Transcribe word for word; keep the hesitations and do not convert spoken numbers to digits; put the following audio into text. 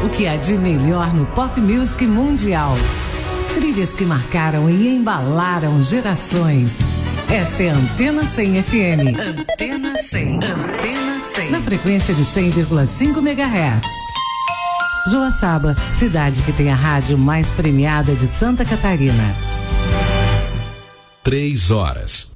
O que há de melhor no pop music mundial. Trilhas que marcaram e embalaram gerações. Esta é a Antena cem F M. Antena cem. Antena cem. Na frequência de cem vírgula cinco megahertz. Joaçaba, cidade que tem a rádio mais premiada de Santa Catarina. Três horas